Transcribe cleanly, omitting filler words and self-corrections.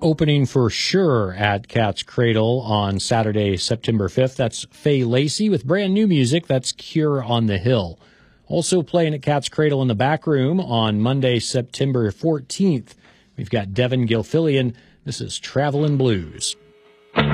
Opening for sure at Cat's Cradle on Saturday, September 5th. That's Faye Lacey with brand new music. That's Cure on the Hill. Also playing at Cat's Cradle in the Back Room on Monday, September 14th. We've got Devin Gilfillian. This is Travelin' Blues.